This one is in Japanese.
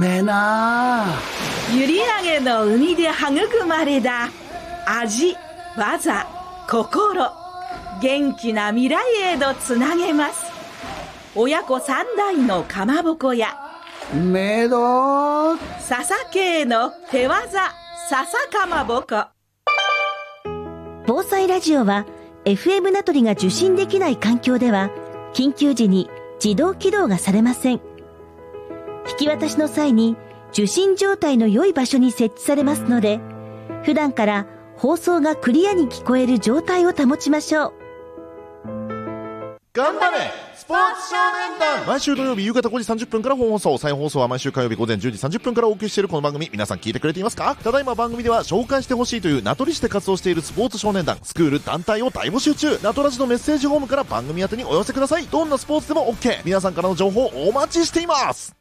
めな閖上の海で育まれた味、技、心、元気な未来へとつなげます。親子三代のかまぼこやめど笹系の手技笹かまぼこ。 防災ラジオは FM 名取が受信できない環境では緊急時に自動起動がされません。引き渡しの際に受信状態の良い場所に設置されますので、普段から放送がクリアに聞こえる状態を保ちましょう。 頑張れスポーツ少年団。毎週土曜日夕方5時30分から本放送、再放送は毎週火曜日午前10時30分からお送りしているこの番組、皆さん聞いてくれていますか？ただいま番組では紹介してほしいという名取市で活動しているスポーツ少年団、スクール、団体を大募集中。名取ラジのメッセージホームから番組宛てにお寄せください。どんなスポーツでも OK。 皆さんからの情報お待ちしています。